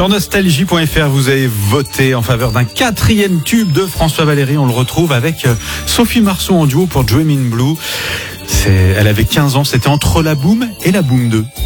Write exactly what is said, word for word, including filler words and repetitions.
Sur nostalgie point f r, vous avez voté en faveur d'un quatrième tube de François Valéry. On le retrouve avec Sophie Marceau en duo pour Dreamin' Blue. C'est, elle avait quinze ans, c'était entre la Boom et la Boom deux.